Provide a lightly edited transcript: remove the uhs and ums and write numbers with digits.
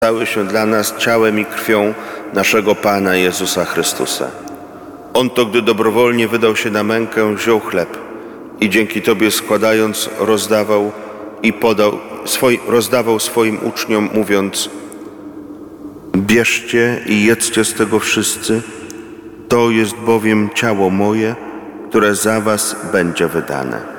stały się dla nas ciałem i krwią naszego Pana Jezusa Chrystusa. On to, gdy dobrowolnie wydał się na mękę, wziął chleb i dzięki Tobie składając rozdawał swoim uczniom, mówiąc: bierzcie i jedzcie z tego wszyscy, to jest bowiem ciało moje, które za was będzie wydane.